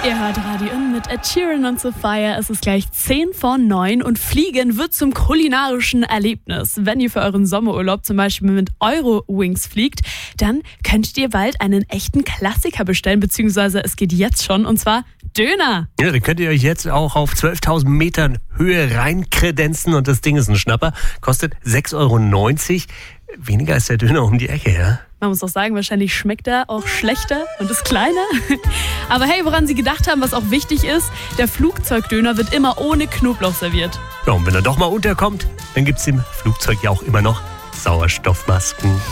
Ihr hört Radio In mit Ed Sheeran und Sophia. Es ist gleich 10:09 und Fliegen wird zum kulinarischen Erlebnis. Wenn ihr für euren Sommerurlaub zum Beispiel mit Eurowings fliegt, dann könntet ihr bald einen echten Klassiker bestellen, beziehungsweise es geht jetzt schon, und zwar Döner. Ja, den könnt ihr euch jetzt auch auf 12.000 Metern Höhe reinkredenzen und das Ding ist ein Schnapper. Kostet 6,90 €. Weniger als der Döner um die Ecke, ja? Man muss auch sagen, wahrscheinlich schmeckt er auch schlechter und ist kleiner. Aber hey, woran Sie gedacht haben, was auch wichtig ist, der Flugzeugdöner wird immer ohne Knoblauch serviert. Ja, und wenn er doch mal unterkommt, dann gibt's im Flugzeug ja auch immer noch Sauerstoffmasken.